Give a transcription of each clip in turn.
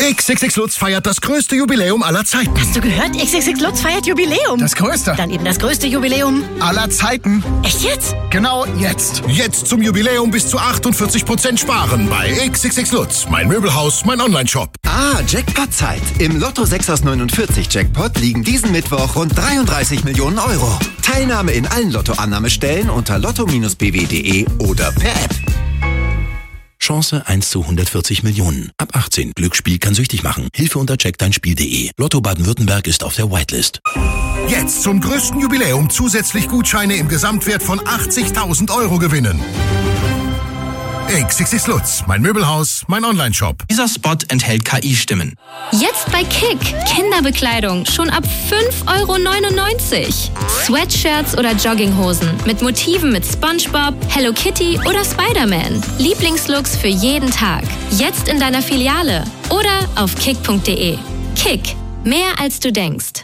XXX Lutz feiert das größte Jubiläum aller Zeiten. Hast du gehört? XXX Lutz feiert Jubiläum. Das größte? Dann eben das größte Jubiläum aller Zeiten. Echt jetzt? Genau jetzt. Jetzt zum Jubiläum bis zu 48% sparen bei XXX Lutz. Mein Möbelhaus, mein Onlineshop. Jackpot-Zeit. Im Lotto 6 aus 49 Jackpot liegen diesen Mittwoch rund 33 Millionen Euro. Teilnahme in allen Lottoannahmestellen unter lotto-bw.de oder per App. Chance 1 zu 140 Millionen. Ab 18. Glücksspiel kann süchtig machen. Hilfe unter checkdeinspiel.de. Lotto Baden-Württemberg ist auf der Whitelist. Jetzt zum größten Jubiläum zusätzlich Gutscheine im Gesamtwert von 80.000 Euro gewinnen. XXX Lutz, mein Möbelhaus, mein Onlineshop. Dieser Spot enthält KI-Stimmen. Jetzt bei Kick. Kinderbekleidung schon ab 5,99 €. Sweatshirts oder Jogginghosen mit Motiven mit SpongeBob, Hello Kitty oder Spider-Man. Lieblingslooks für jeden Tag. Jetzt in deiner Filiale oder auf kick.de. Kick. Mehr als du denkst.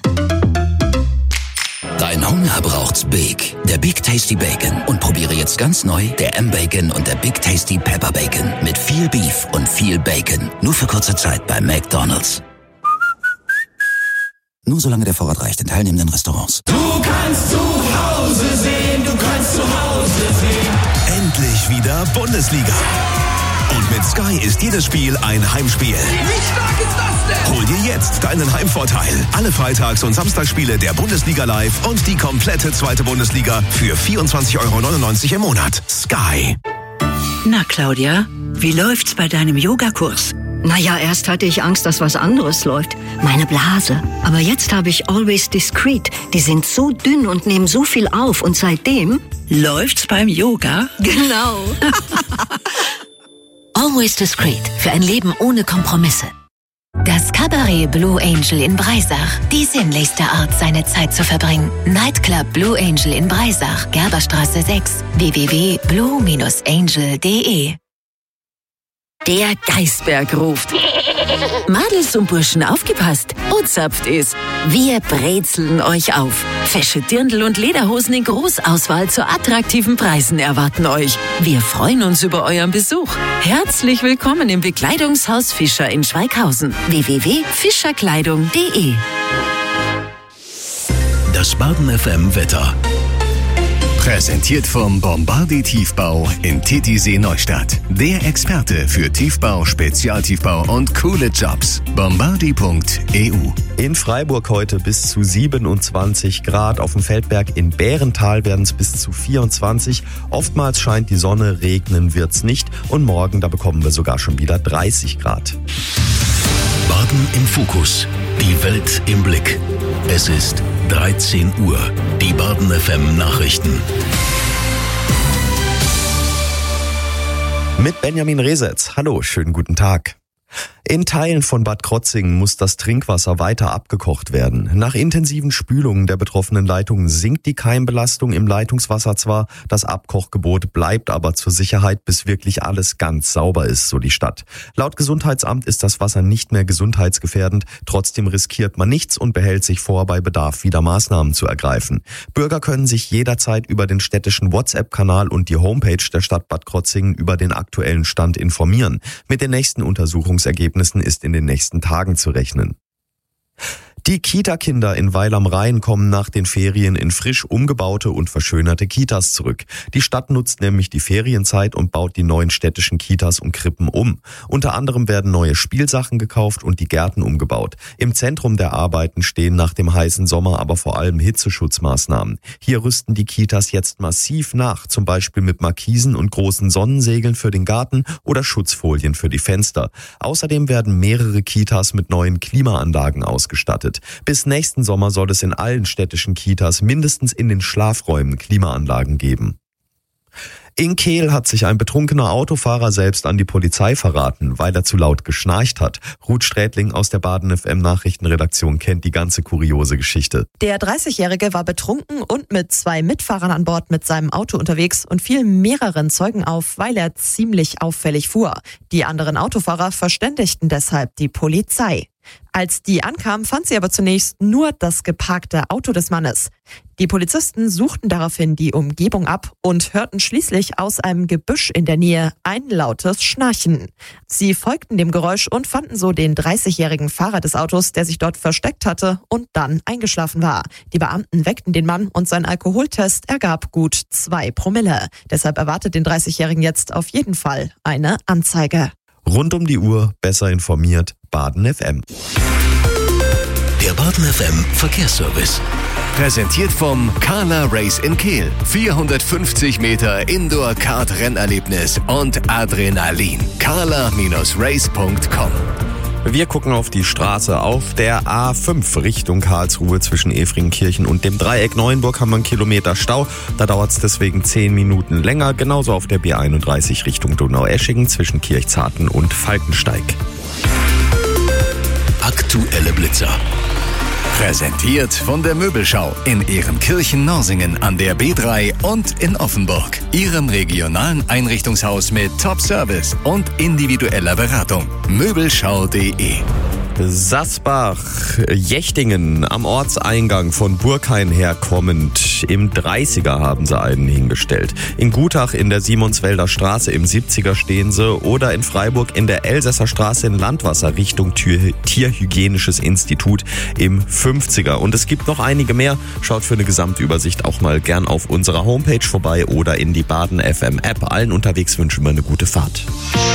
Dein Hunger braucht's Big. Der Big Tasty Bacon. Und probiere jetzt ganz neu der M-Bacon und der Big Tasty Pepper Bacon. Mit viel Beef und viel Bacon. Nur für kurze Zeit bei McDonald's. Nur solange der Vorrat reicht in teilnehmenden Restaurants. Du kannst zu Hause sehen, du kannst zu Hause sehen. Endlich wieder Bundesliga. Und mit Sky ist jedes Spiel ein Heimspiel. Wie stark ist das denn? Hol dir jetzt deinen Heimvorteil. Alle Freitags- und Samstagsspiele der Bundesliga live und die komplette zweite Bundesliga für 24,99 € im Monat. Sky. Na, Claudia, wie läuft's bei deinem Yogakurs? Naja, erst hatte ich Angst, dass was anderes läuft. Meine Blase. Aber jetzt habe ich Always Discreet. Die sind so dünn und nehmen so viel auf. Und seitdem... Läuft's beim Yoga? Genau. Always Discreet. Für ein Leben ohne Kompromisse. Das Cabaret Blue Angel in Breisach. Die sinnlichste Art, seine Zeit zu verbringen. Nightclub Blue Angel in Breisach. Gerberstraße 6. www.blue-angel.de. Der Geisberg ruft. Madels und Burschen, aufgepasst. Ozapft ist. Wir brezeln euch auf. Fesche Dirndl und Lederhosen in Großauswahl zu attraktiven Preisen erwarten euch. Wir freuen uns über euren Besuch. Herzlich willkommen im Bekleidungshaus Fischer in Schweighausen. www.fischerkleidung.de. Das Baden FM Wetter. Präsentiert vom Bombardier Tiefbau in Titisee Neustadt. Der Experte für Tiefbau, Spezialtiefbau und coole Jobs. Bombardier.eu. In Freiburg heute bis zu 27 Grad. Auf dem Feldberg in Bärental werden es bis zu 24. Oftmals scheint die Sonne, regnen wird's nicht. Und morgen, da bekommen wir sogar schon wieder 30 Grad. Baden im Fokus. Die Welt im Blick. Es ist 13 Uhr. Die Baden FM Nachrichten. Mit Benjamin Resetz. Hallo, schönen guten Tag. In Teilen von Bad Krotzingen muss das Trinkwasser weiter abgekocht werden. Nach intensiven Spülungen der betroffenen Leitungen sinkt die Keimbelastung im Leitungswasser zwar, das Abkochgebot bleibt aber zur Sicherheit, bis wirklich alles ganz sauber ist, so die Stadt. Laut Gesundheitsamt ist das Wasser nicht mehr gesundheitsgefährdend, trotzdem riskiert man nichts und behält sich vor, bei Bedarf wieder Maßnahmen zu ergreifen. Bürger können sich jederzeit über den städtischen WhatsApp-Kanal und die Homepage der Stadt Bad Krotzingen über den aktuellen Stand informieren. Mit den nächsten Untersuchungsergebnissen ist in den nächsten Tagen zu rechnen. Die Kita-Kinder in Weil am Rhein kommen nach den Ferien in frisch umgebaute und verschönerte Kitas zurück. Die Stadt nutzt nämlich die Ferienzeit und baut die neuen städtischen Kitas und Krippen um. Unter anderem werden neue Spielsachen gekauft und die Gärten umgebaut. Im Zentrum der Arbeiten stehen nach dem heißen Sommer aber vor allem Hitzeschutzmaßnahmen. Hier rüsten die Kitas jetzt massiv nach, zum Beispiel mit Markisen und großen Sonnensegeln für den Garten oder Schutzfolien für die Fenster. Außerdem werden mehrere Kitas mit neuen Klimaanlagen ausgestattet. Bis nächsten Sommer soll es in allen städtischen Kitas mindestens in den Schlafräumen Klimaanlagen geben. In Kehl hat sich ein betrunkener Autofahrer selbst an die Polizei verraten, weil er zu laut geschnarcht hat. Ruth Strätling aus der Baden FM Nachrichtenredaktion kennt die ganze kuriose Geschichte. Der 30-Jährige war betrunken und mit 2 Mitfahrern an Bord mit seinem Auto unterwegs und fiel mehreren Zeugen auf, weil er ziemlich auffällig fuhr. Die anderen Autofahrer verständigten deshalb die Polizei. Als die ankam, fand sie aber zunächst nur das geparkte Auto des Mannes. Die Polizisten suchten daraufhin die Umgebung ab und hörten schließlich aus einem Gebüsch in der Nähe ein lautes Schnarchen. Sie folgten dem Geräusch und fanden so den 30-jährigen Fahrer des Autos, der sich dort versteckt hatte und dann eingeschlafen war. Die Beamten weckten den Mann und sein Alkoholtest ergab gut 2 Promille. Deshalb erwartet den 30-Jährigen jetzt auf jeden Fall eine Anzeige. Rund um die Uhr, besser informiert, Baden FM. Der Baden FM Verkehrsservice. Präsentiert vom Carla Race in Kehl. 450 Meter Indoor-Kart-Rennerlebnis und Adrenalin. carla-race.com. Wir gucken auf die Straße. Auf der A5 Richtung Karlsruhe zwischen Efringkirchen und dem Dreieck Neuenburg haben wir einen Kilometer Stau. Da dauert es deswegen 10 Minuten länger. Genauso auf der B31 Richtung Donaueschingen zwischen Kirchzarten und Falkensteig. Aktuelle Blitzer. Präsentiert von der Möbelschau in Ehrenkirchen-Norsingen an der B3 und in Offenburg. Ihrem regionalen Einrichtungshaus mit Top-Service und individueller Beratung. Möbelschau.de. Sasbach, Jechtingen, am Ortseingang von Burghain herkommend. Im 30er haben sie einen hingestellt. In Gutach in der Simonswälder Straße im 70er stehen sie oder in Freiburg in der Elsässer Straße in Landwasser Richtung Tierhygienisches Institut im 50er. Und es gibt noch einige mehr. Schaut für eine Gesamtübersicht auch mal gern auf unserer Homepage vorbei oder in die Baden FM App. Allen unterwegs wünschen wir eine gute Fahrt.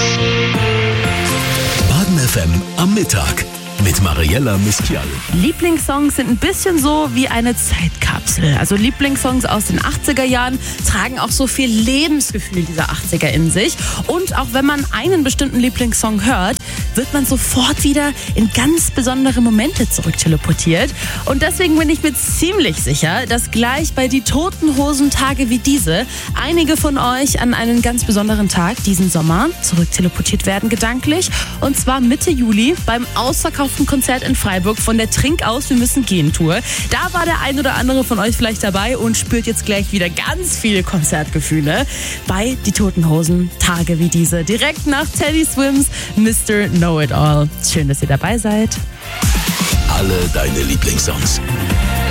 Baden FM am Mittag mit Mariella Miskial. Lieblingssongs sind ein bisschen so wie eine Zeitkapsel. Also Lieblingssongs aus den 80er Jahren tragen auch so viel Lebensgefühl dieser 80er in sich. Und auch wenn man einen bestimmten Lieblingssong hört, wird man sofort wieder in ganz besondere Momente zurückteleportiert. Und deswegen bin ich mir ziemlich sicher, dass gleich bei Die Toten Hosen Tage wie diese einige von euch an einen ganz besonderen Tag diesen Sommer zurückteleportiert werden gedanklich. Und zwar Mitte Juli beim ausverkauften Konzert in Freiburg von der Trink aus, wir müssen gehen Tour. Da war der ein oder andere von euch vielleicht dabei und spürt jetzt gleich wieder ganz viele Konzertgefühle bei Die Toten Hosen Tage wie diese. Direkt nach Teddy Swims Mr. Know It All. Schön, dass ihr dabei seid. Alle deine Lieblingssongs.